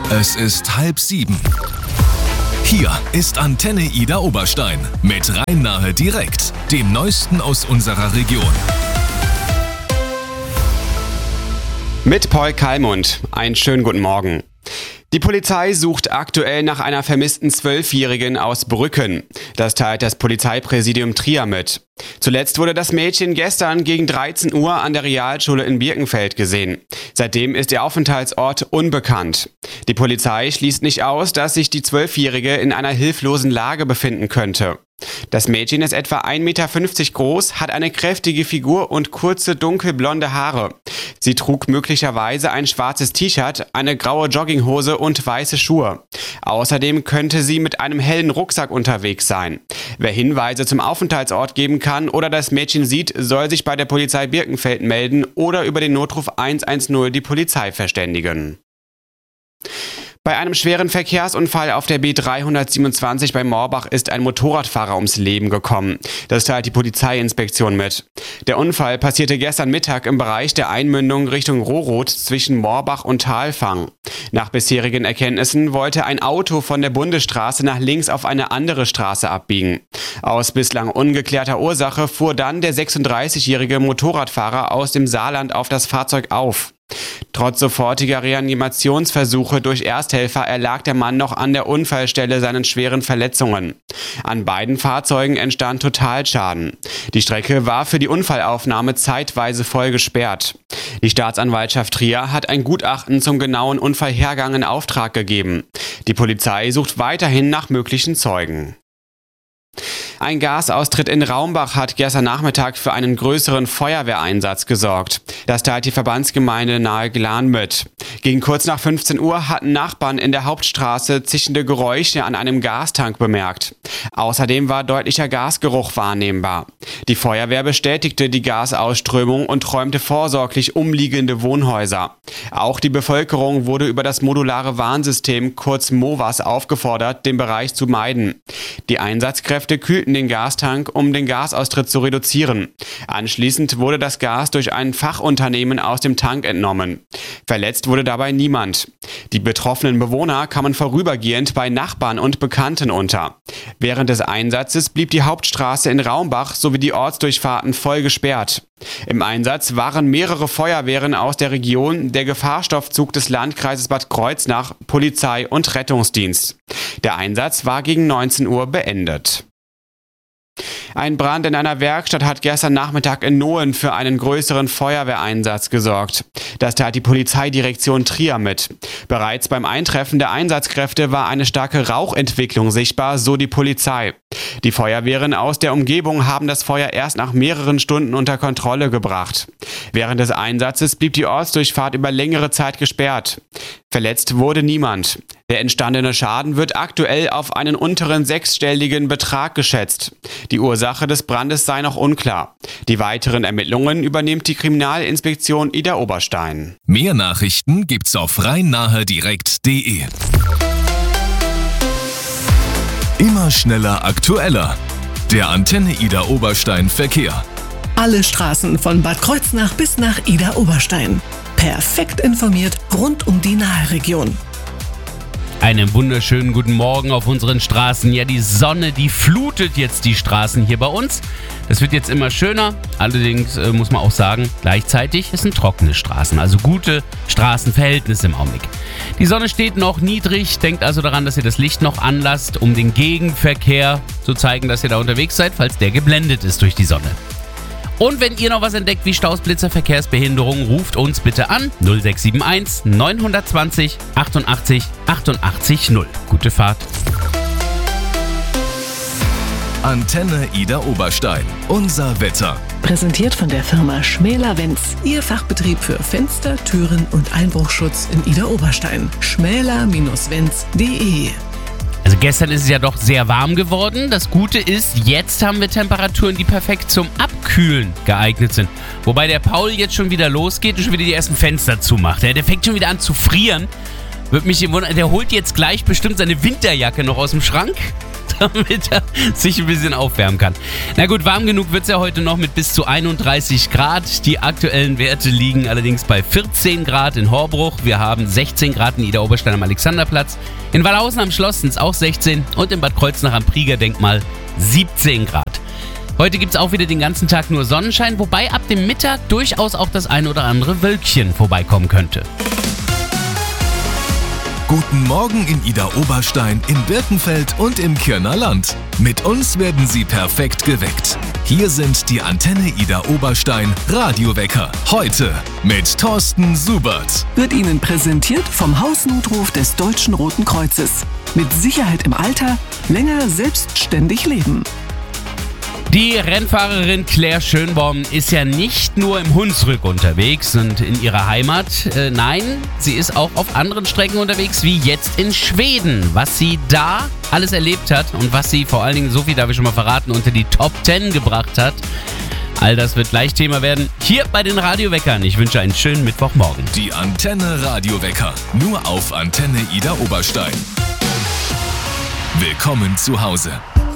Es ist 6:30. Hier ist Antenne Ida Oberstein mit Rhein-Nahe direkt, dem Neuesten aus unserer Region. Mit Paul Kallmund. Einen schönen guten Morgen. Die Polizei sucht aktuell nach einer vermissten 12-Jährigen aus Brücken. Das teilt das Polizeipräsidium Trier mit. Zuletzt wurde das Mädchen gestern gegen 13 Uhr an der Realschule in Birkenfeld gesehen. Seitdem ist ihr Aufenthaltsort unbekannt. Die Polizei schließt nicht aus, dass sich die 12-Jährige in einer hilflosen Lage befinden könnte. Das Mädchen ist etwa 1,50 Meter groß, hat eine kräftige Figur und kurze dunkelblonde Haare. Sie trug möglicherweise ein schwarzes T-Shirt, eine graue Jogginghose und weiße Schuhe. Außerdem könnte sie mit einem hellen Rucksack unterwegs sein. Wer Hinweise zum Aufenthaltsort geben kann oder das Mädchen sieht, soll sich bei der Polizei Birkenfeld melden oder über den Notruf 110 die Polizei verständigen. Bei einem schweren Verkehrsunfall auf der B327 bei Morbach ist ein Motorradfahrer ums Leben gekommen. Das teilt die Polizeiinspektion mit. Der Unfall passierte gestern Mittag im Bereich der Einmündung Richtung Rohroth zwischen Morbach und Talfang. Nach bisherigen Erkenntnissen wollte ein Auto von der Bundesstraße nach links auf eine andere Straße abbiegen. Aus bislang ungeklärter Ursache fuhr dann der 36-jährige Motorradfahrer aus dem Saarland auf das Fahrzeug auf. Trotz sofortiger Reanimationsversuche durch Ersthelfer erlag der Mann noch an der Unfallstelle seinen schweren Verletzungen. An beiden Fahrzeugen entstand Totalschaden. Die Strecke war für die Unfallaufnahme zeitweise voll gesperrt. Die Staatsanwaltschaft Trier hat ein Gutachten zum genauen Unfallhergang in Auftrag gegeben. Die Polizei sucht weiterhin nach möglichen Zeugen. Ein Gasaustritt in Raumbach hat gestern Nachmittag für einen größeren Feuerwehreinsatz gesorgt. Das teilt die Verbandsgemeinde Nahe Glan mit. Gegen kurz nach 15 Uhr hatten Nachbarn in der Hauptstraße zischende Geräusche an einem Gastank bemerkt. Außerdem war deutlicher Gasgeruch wahrnehmbar. Die Feuerwehr bestätigte die Gasausströmung und räumte vorsorglich umliegende Wohnhäuser. Auch die Bevölkerung wurde über das modulare Warnsystem, kurz MOVAS, aufgefordert, den Bereich zu meiden. Die Einsatzkräfte kühlten den Gastank, um den Gasaustritt zu reduzieren. Anschließend wurde das Gas durch ein Fachunternehmen aus dem Tank entnommen. Verletzt wurde dabei niemand. Die betroffenen Bewohner kamen vorübergehend bei Nachbarn und Bekannten unter. Während des Einsatzes blieb die Hauptstraße in Raumbach sowie die Ortsdurchfahrten voll gesperrt. Im Einsatz waren mehrere Feuerwehren aus der Region, der Gefahrstoffzug des Landkreises Bad Kreuznach, Polizei und Rettungsdienst. Der Einsatz war gegen 19 Uhr beendet. Ein Brand in einer Werkstatt hat gestern Nachmittag in Nohen für einen größeren Feuerwehreinsatz gesorgt. Das teilt die Polizeidirektion Trier mit. Bereits beim Eintreffen der Einsatzkräfte war eine starke Rauchentwicklung sichtbar, so die Polizei. Die Feuerwehren aus der Umgebung haben das Feuer erst nach mehreren Stunden unter Kontrolle gebracht. Während des Einsatzes blieb die Ortsdurchfahrt über längere Zeit gesperrt. Verletzt wurde niemand. Der entstandene Schaden wird aktuell auf einen unteren sechsstelligen Betrag geschätzt. Die Ursache des Brandes sei noch unklar. Die weiteren Ermittlungen übernimmt die Kriminalinspektion Ida Oberstein. Mehr Nachrichten gibt's auf rhein-nahe-direkt.de. Immer schneller, aktueller. Der Antenne Ida Oberstein Verkehr. Alle Straßen von Bad Kreuznach bis nach Ida Oberstein. Perfekt informiert rund um die Nahe-Region. Einen wunderschönen guten Morgen auf unseren Straßen. Ja, die Sonne, die flutet jetzt die Straßen hier bei uns. Das wird jetzt immer schöner. Allerdings muss man auch sagen, gleichzeitig sind trockene Straßen, also gute Straßenverhältnisse im Augenblick. Die Sonne steht noch niedrig, denkt also daran, dass ihr das Licht noch anlasst, um den Gegenverkehr zu zeigen, dass ihr da unterwegs seid, falls der geblendet ist durch die Sonne. Und wenn ihr noch was entdeckt wie Staus, Blitzer, Verkehrsbehinderung, ruft uns bitte an 0671 920 88 88 0. Gute Fahrt. Antenne Ida Oberstein. Unser Wetter. Präsentiert von der Firma Schmäler-Wenz. Ihr Fachbetrieb für Fenster, Türen und Einbruchschutz in Ida Oberstein. schmäler-wenz.de. Also gestern ist es ja doch sehr warm geworden. Das Gute ist, jetzt haben wir Temperaturen, die perfekt zum Abkühlen geeignet sind. Wobei der Paul jetzt schon wieder losgeht und schon wieder die ersten Fenster zumacht. Der fängt schon wieder an zu frieren. Würde mich wundern, der holt jetzt gleich bestimmt seine Winterjacke noch aus dem Schrank. damit er sich ein bisschen aufwärmen kann. Na gut, warm genug wird es ja heute noch mit bis zu 31 Grad. Die aktuellen Werte liegen allerdings bei 14 Grad in Horbruch. Wir haben 16 Grad in Idar-Oberstein am Alexanderplatz. In Wallhausen am Schloss sind es auch 16 und in Bad Kreuznach am Prieger-Denkmal 17 Grad. Heute gibt es auch wieder den ganzen Tag nur Sonnenschein, wobei ab dem Mittag durchaus auch das ein oder andere Wölkchen vorbeikommen könnte. Guten Morgen in Idar-Oberstein, in Birkenfeld und im Kirner Land. Mit uns werden Sie perfekt geweckt. Hier sind die Antenne Idar-Oberstein Radiowecker. Heute mit Thorsten Subert. Wird Ihnen präsentiert vom Hausnotruf des Deutschen Roten Kreuzes. Mit Sicherheit im Alter, länger selbstständig leben. Die Rennfahrerin Claire Schönborn ist ja nicht nur im Hunsrück unterwegs und in ihrer Heimat. Nein, sie ist auch auf anderen Strecken unterwegs, wie jetzt in Schweden. Was sie da alles erlebt hat und was sie vor allen Dingen, so viel darf ich schon mal verraten, unter die Top 10 gebracht hat. All das wird gleich Thema werden, hier bei den Radioweckern. Ich wünsche einen schönen Mittwochmorgen. Die Antenne Radiowecker, nur auf Antenne Idar-Oberstein. Willkommen zu Hause.